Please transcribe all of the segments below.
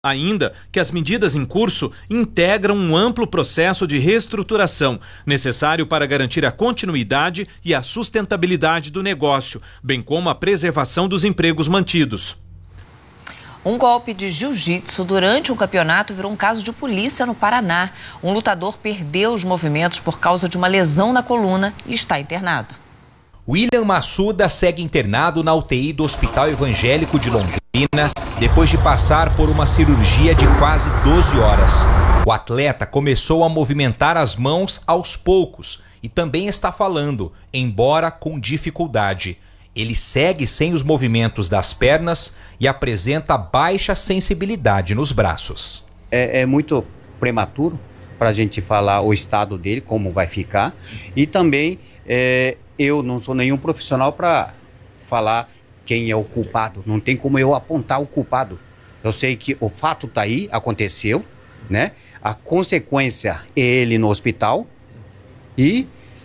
Ainda que as medidas em curso integram um amplo processo de reestruturação, necessário para garantir a continuidade e a sustentabilidade do negócio, bem como a preservação dos empregos mantidos. Um golpe de jiu-jitsu durante um campeonato virou um caso de polícia no Paraná. Um lutador perdeu os movimentos por causa de uma lesão na coluna e está internado. William Massuda segue internado na UTI do Hospital Evangélico de Londrina depois de passar por uma cirurgia de quase 12 horas. O atleta começou a movimentar as mãos aos poucos e também está falando, embora com dificuldade. Ele segue sem os movimentos das pernas e apresenta baixa sensibilidade nos braços. É muito prematuro para a gente falar o estado dele, como vai ficar. E também eu não sou nenhum profissional para falar quem é o culpado. Não tem como eu apontar o culpado. Eu sei que o fato está aí, aconteceu, né? A consequência é ele no hospital e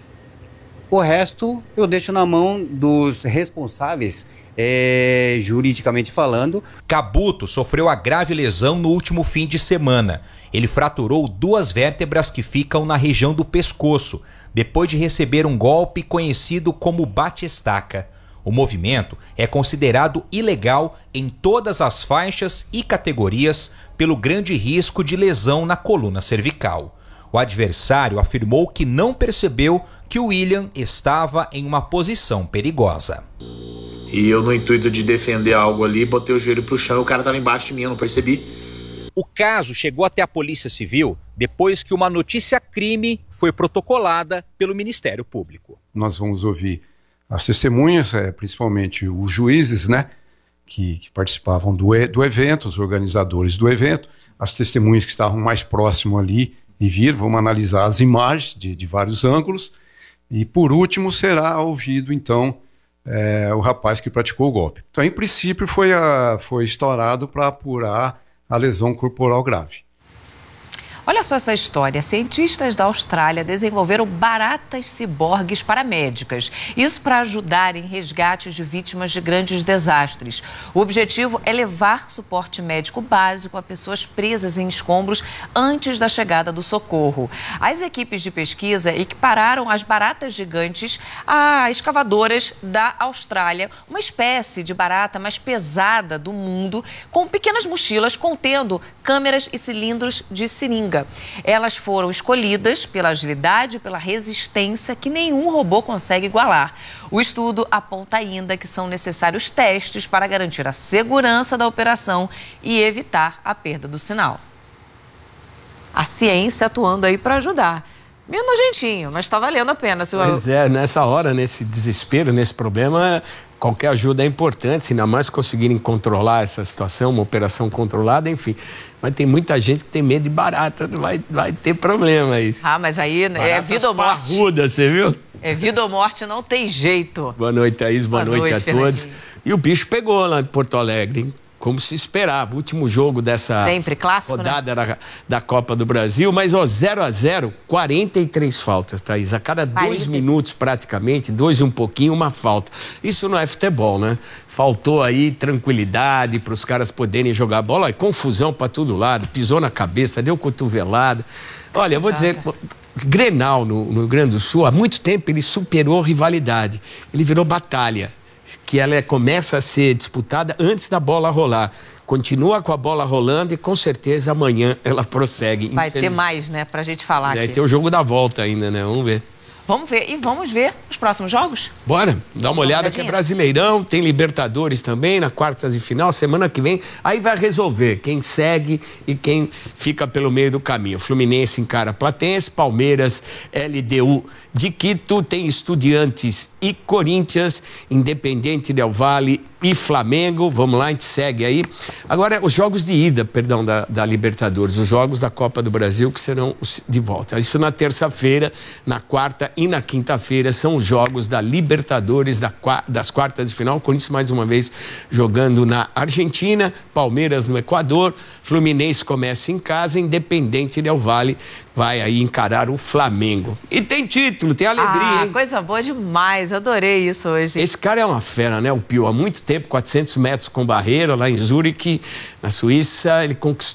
o resto eu deixo na mão dos responsáveis, juridicamente falando. Cabuto sofreu a grave lesão no último fim de semana. Ele fraturou 2 vértebras que ficam na região do pescoço, depois de receber um golpe conhecido como bate-estaca. O movimento é considerado ilegal em todas as faixas e categorias pelo grande risco de lesão na coluna cervical. O adversário afirmou que não percebeu que o William estava em uma posição perigosa. E eu, no intuito de defender algo ali, botei o joelho pro chão e o cara estava embaixo de mim, eu não percebi. O caso chegou até a Polícia Civil depois que uma notícia-crime foi protocolada pelo Ministério Público. Nós vamos ouvir as testemunhas, principalmente os juízes, né, que participavam do evento, os organizadores do evento, as testemunhas que estavam mais próximo ali e viram, vamos analisar as imagens de vários ângulos e, por último, será ouvido, então, o rapaz que praticou o golpe. Então, em princípio, foi instaurado para apurar a lesão corporal grave. Olha só essa história. Cientistas da Austrália desenvolveram baratas ciborgues paramédicas. Isso para ajudar em resgates de vítimas de grandes desastres. O objetivo é levar suporte médico básico a pessoas presas em escombros antes da chegada do socorro. As equipes de pesquisa equipararam as baratas gigantes a escavadoras da Austrália, uma espécie de barata mais pesada do mundo, com pequenas mochilas contendo câmeras e cilindros de seringa. Elas foram escolhidas pela agilidade e pela resistência que nenhum robô consegue igualar. O estudo aponta ainda que são necessários testes para garantir a segurança da operação e evitar a perda do sinal. A ciência atuando aí para ajudar. Meio nojentinho, mas está valendo a pena. Pois é, nessa hora, nesse desespero, nesse problema, qualquer ajuda é importante, ainda mais conseguirem controlar essa situação, uma operação controlada, enfim. Mas tem muita gente que tem medo de barata, vai ter problema isso. Ah, mas aí Baratas é vida ou morte. Parruda, você viu? É vida ou morte, não tem jeito. Boa noite, Thaís, boa noite a todos. E o bicho pegou lá em Porto Alegre, hein? Como se esperava, o último jogo dessa sempre clássico, rodada, né? da Copa do Brasil, mas 0-0, 43 faltas, Thaís, a cada 2 minutos praticamente, 2 e um pouquinho, uma falta. Isso não é futebol, né? Faltou aí tranquilidade para os caras poderem jogar bola, confusão para todo lado, pisou na cabeça, deu cotovelada. Olha, eu vou dizer, Grenal no Rio Grande do Sul, há muito tempo ele superou rivalidade, ele virou batalha, que ela começa a ser disputada antes da bola rolar. Continua com a bola rolando e com certeza amanhã ela prossegue. Vai ter mais, né, pra gente falar aqui. Vai ter o jogo da volta ainda, né? Vamos ver. Vamos ver. E vamos ver os próximos jogos? Bora, dá uma olhada que é Brasileirão, tem Libertadores também, na quartas de final, semana que vem, aí vai resolver quem segue e quem fica pelo meio do caminho. Fluminense encara Platense, Palmeiras, LDU de Quito, tem Estudiantes e Corinthians, Independente Del Valle e Flamengo. Vamos lá, a gente segue aí. Agora, os jogos de ida, perdão, da Libertadores, os jogos da Copa do Brasil que serão de volta. Isso na terça-feira, na quarta e na quinta-feira são os jogos da Libertadores das quartas de final. Corinthians mais uma vez jogando na Argentina, Palmeiras no Equador, Fluminense começa em casa, Independente Del Valle vai aí encarar o Flamengo. E tem título, tem alegria, hein? Coisa boa demais, adorei isso hoje. Esse cara é uma fera, né, o Pio? Há muito tempo correr por 400 metros com barreira lá em Zurique, na Suíça. Ele